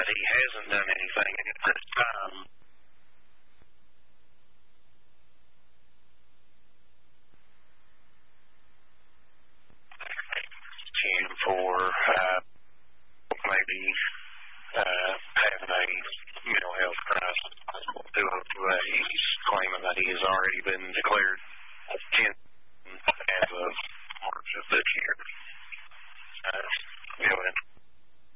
but he hasn't done anything at this time. For maybe having a mental health crisis. He's claiming that he has already been declared innocent as of March of this year.